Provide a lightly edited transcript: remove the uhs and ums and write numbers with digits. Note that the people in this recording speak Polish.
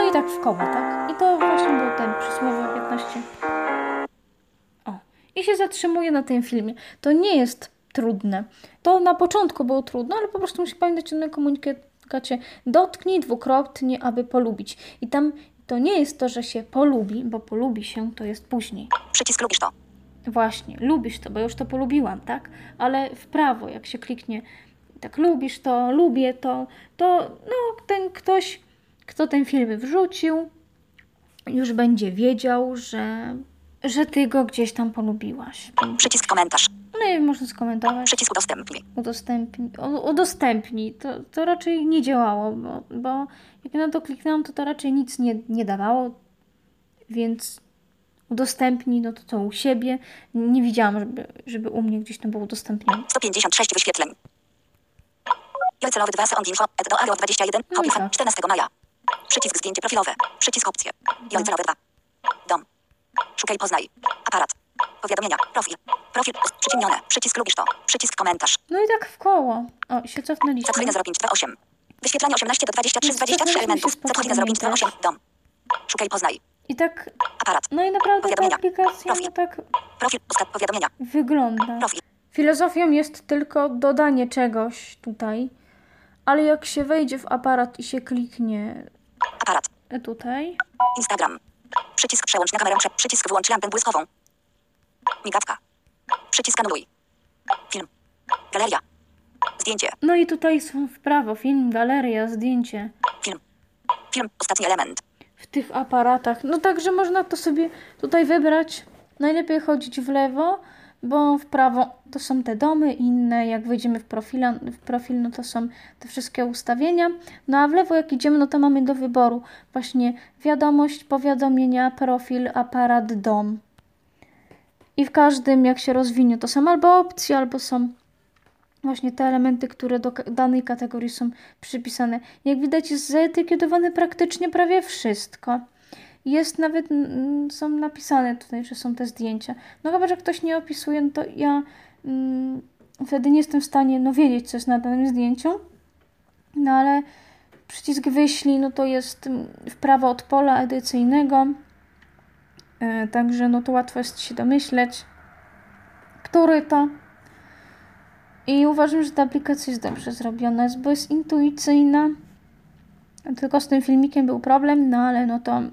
No i tak w koło, tak? I to właśnie był ten przysłowiowy 15. O. I się zatrzymuję na tym filmie. To nie jest trudne. To na początku było trudne, ale po prostu musi pamiętać o tym komunikacie. Dotknij dwukrotnie, aby polubić. I tam to nie jest to, że się polubi, bo polubi się to jest później. Przycisk lubisz to. Właśnie, lubisz to, bo już to polubiłam, tak? Ale w prawo, jak się kliknie, tak lubisz to, lubię to, to no, ten ktoś, kto ten film wrzucił, już będzie wiedział, że ty go gdzieś tam polubiłaś. Przycisk komentarz. No i można skomentować. Przycisk udostępnij. Udostępnij. To raczej nie działało, bo jak na to kliknęłam, to raczej nic nie dawało, więc udostępnij, no to u siebie. Nie widziałam, żeby u mnie gdzieś tam było udostępnione. 156 wyświetleń. Jel celowy 2 Sound Info, do Ario 21, No i Hobby tak. 14 maja. Przycisk zdjęcie profilowe. Przycisk opcje. Jel celowy 2. Dom. Szukaj poznaj. Aparat. Powiadomienia. Profil. Profil przyciemnione. Przycisk lubisz to. Przycisk komentarz. No i tak w koło. O, się cofnęliśmy. Zatwórnia 0528. Wyświetlanie 18 do 23 z 23 elementów. Zatwórnia 0528. Dom. Szukaj poznaj. I tak, Aparat. no i naprawdę ta Powiadomienia. aplikacja Profil. no tak Profil. Ustaw powiadomienia. wygląda. Profil. Filozofią jest tylko dodanie czegoś tutaj, ale jak się wejdzie w aparat i się kliknie Aparat. tutaj, Instagram. Przycisk przełącz na kamerę. Przycisk wyłącz lampę błyskową. Migawka. Przycisk anuluj. Film. Galeria. Zdjęcie. no i tutaj są w prawo film, galeria, zdjęcie Film. Film. Ostatni element. w tych aparatach. No także można to sobie tutaj wybrać. Najlepiej chodzić w lewo, bo w prawo to są te domy inne. Jak wejdziemy w profil, no to są te wszystkie ustawienia. No a w lewo jak idziemy, no to mamy do wyboru właśnie wiadomość, powiadomienia, profil, aparat, dom. I w każdym jak się rozwinie, to są albo opcje, albo są właśnie te elementy, które do danej kategorii są przypisane. Jak widać jest zaetykietowane praktycznie prawie wszystko. Jest nawet, są napisane tutaj, że są te zdjęcia. No chyba, że ktoś nie opisuje, no to ja wtedy nie jestem w stanie wiedzieć, co jest na danym zdjęciu. No ale przycisk wyślij, no to jest w prawo od pola edycyjnego. Także no to łatwo jest się domyśleć, który to. I uważam, że ta aplikacja jest dobrze zrobiona, bo jest intuicyjna. Tylko z tym filmikiem był problem, no ale no to